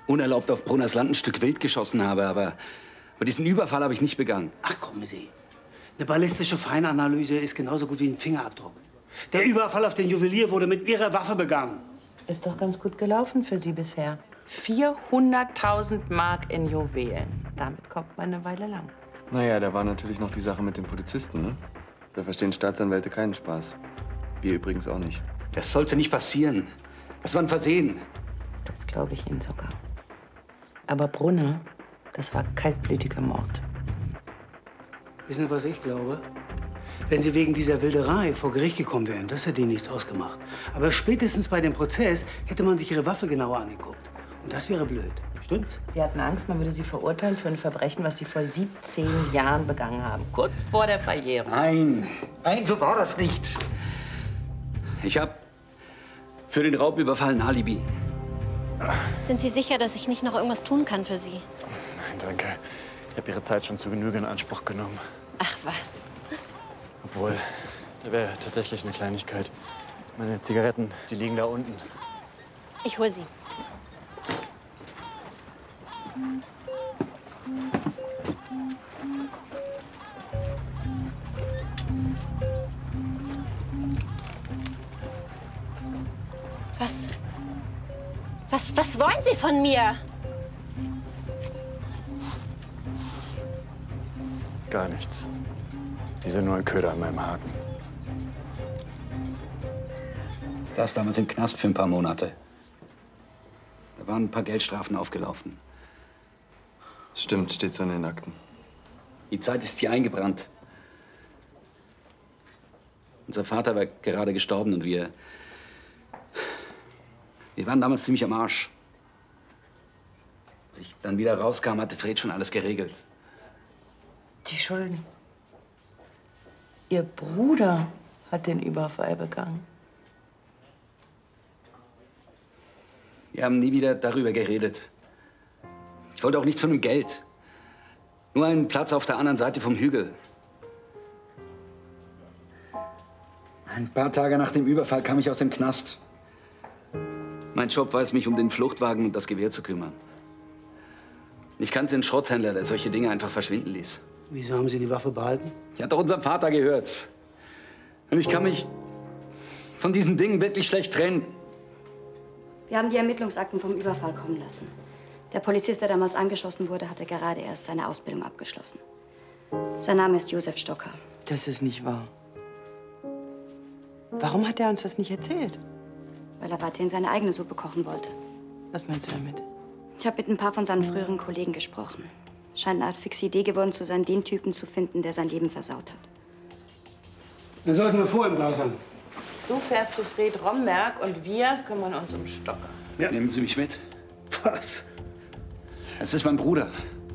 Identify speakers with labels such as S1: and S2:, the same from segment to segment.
S1: unerlaubt auf Brunners Land ein Stück Wild geschossen habe, aber diesen Überfall habe ich nicht begangen.
S2: Ach, kommen Sie. Eine ballistische Feinanalyse ist genauso gut wie ein Fingerabdruck. Der Überfall auf den Juwelier wurde mit Ihrer Waffe begangen.
S3: Ist doch ganz gut gelaufen für Sie bisher. 400.000 Mark in Juwelen. Damit kommt man eine Weile lang.
S4: Naja, da war natürlich noch die Sache mit dem Polizisten, ne? Da verstehen Staatsanwälte keinen Spaß. Wir übrigens auch nicht.
S1: Das sollte nicht passieren. Das war ein Versehen.
S3: Das glaube ich Ihnen sogar. Aber Brunner, das war kaltblütiger Mord.
S2: Wissen Sie, was ich glaube? Wenn Sie wegen dieser Wilderei vor Gericht gekommen wären, das hätte Ihnen nichts ausgemacht. Aber spätestens bei dem Prozess hätte man sich Ihre Waffe genauer angeguckt. Und das wäre blöd. Stimmt's?
S3: Sie hatten Angst, man würde Sie verurteilen für ein Verbrechen, was Sie vor 17 Jahren begangen haben. Kurz vor der Verjährung.
S1: Nein, so war das nicht. Ich habe für den Raubüberfall ein Alibi.
S5: Sind Sie sicher, dass ich nicht noch irgendwas tun kann für Sie?
S6: Nein, danke. Ich habe Ihre Zeit schon zu Genüge in Anspruch genommen.
S5: Ach was.
S6: Obwohl, da wäre tatsächlich eine Kleinigkeit. Meine Zigaretten, die liegen da unten.
S5: Ich hol sie. Was wollen Sie von mir?
S6: Gar nichts. Sie sind nur ein Köder an meinem Haken.
S1: Ich saß damals im Knast für ein paar Monate. Da waren ein paar Geldstrafen aufgelaufen.
S4: Stimmt, steht so in den Akten.
S1: Die Zeit ist hier eingebrannt. Unser Vater war gerade gestorben und wir waren damals ziemlich am Arsch. Als ich dann wieder rauskam, hatte Fred schon alles geregelt.
S3: Die Schulden. Ihr Bruder hat den Überfall begangen.
S1: Wir haben nie wieder darüber geredet. Ich wollte auch nichts von dem Geld. Nur einen Platz auf der anderen Seite vom Hügel. Ein paar Tage nach dem Überfall kam ich aus dem Knast. Mein Job war es, mich um den Fluchtwagen und das Gewehr zu kümmern. Ich kannte einen Schrotthändler, der solche Dinge einfach verschwinden ließ.
S2: Wieso haben Sie die Waffe behalten?
S1: Ich hatte unserem Vater gehört. Und ich kann mich von diesen Dingen wirklich schlecht trennen.
S7: Wir haben die Ermittlungsakten vom Überfall kommen lassen. Der Polizist, der damals angeschossen wurde, hatte gerade erst seine Ausbildung abgeschlossen. Sein Name ist Josef Stocker.
S3: Das ist nicht wahr. Warum hat er uns das nicht erzählt?
S7: Weil er weiterhin seine eigene Suppe kochen wollte.
S3: Was meinst du damit?
S7: Ich habe mit ein paar von seinen früheren Kollegen gesprochen. Scheint eine Art fixe Idee geworden zu sein, den Typen zu finden, der sein Leben versaut hat.
S2: Dann sollten wir vor ihm da sein.
S3: Du fährst zu Fred Romberg und wir kümmern uns um Stocker.
S1: Ja. Nehmen Sie mich mit.
S2: Was?
S1: Es ist mein Bruder.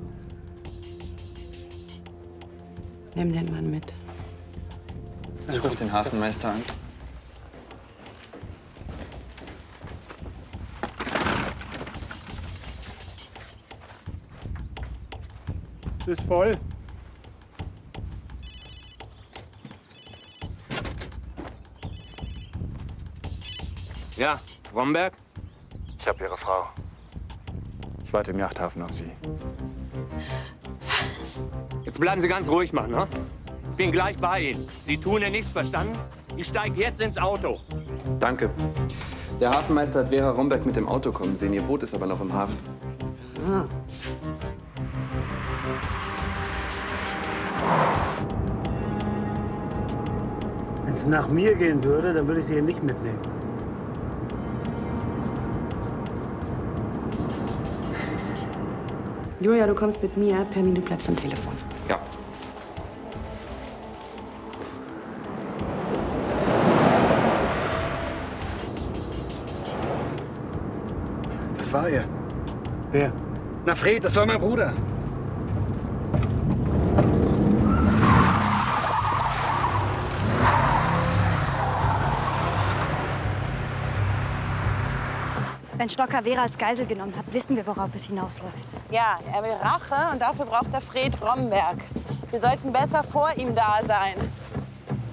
S3: Nimm den Mann mit.
S4: Ich rufe den Hafenmeister an.
S8: Ist voll.
S9: Ja, Romberg?
S6: Ich habe Ihre Frau. Ich warte im Yachthafen auf Sie.
S9: Jetzt bleiben Sie ganz ruhig, Mann, ne? Ich bin gleich bei Ihnen. Sie tun ja nichts, verstanden? Ich steige jetzt ins Auto.
S4: Danke. Der Hafenmeister hat Vera Romberg mit dem Auto kommen sehen. Ihr Boot ist aber noch im Hafen.
S3: Ah.
S2: Wenn es nach mir gehen würde, dann würde ich Sie hier nicht mitnehmen.
S3: Julia, du kommst mit mir. Permin, du bleibst am Telefon.
S4: Ja.
S1: Das war er.
S2: Wer?
S1: Na, Fred, das war mein Bruder.
S7: Wenn Stocker Vera als Geisel genommen hat, wissen wir, worauf es hinausläuft.
S3: Ja, er will Rache und dafür braucht er Fred Romberg. Wir sollten besser vor ihm da sein.